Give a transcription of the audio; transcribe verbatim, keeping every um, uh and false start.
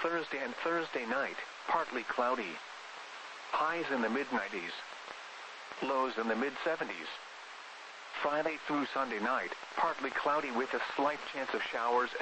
Thursday and Thursday night, partly cloudy. Highs in the mid nineties. Lows in the mid seventies. Friday through Sunday night, partly cloudy with a slight chance of showers